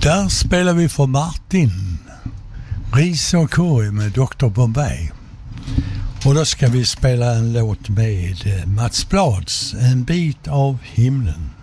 Där spelar vi för Martin. Ris och korg med Dr. Bombay. Och då ska vi spela en låt med Mats Blads, En bit av himlen.